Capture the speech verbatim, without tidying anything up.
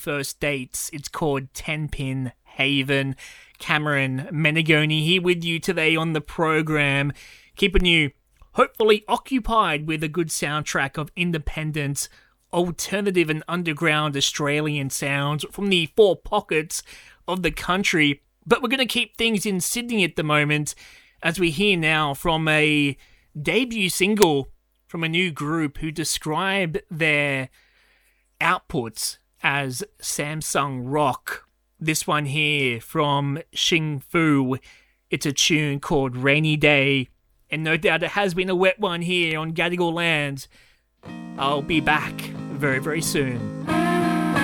first dates. It's called Ten Pin Haven. Cameron Menegoni here with you today on the program, keeping you hopefully occupied with a good soundtrack of independent, alternative and underground Australian sounds from the four pockets of the country. But we're going to keep things in Sydney at the moment as we hear now from a debut single from a new group who describe their outputs as Samsung rock. This one here from Xing Fu. It's a tune called Rainy Day. And no doubt it has been a wet one here on Gadigal land. I'll be back very, very soon.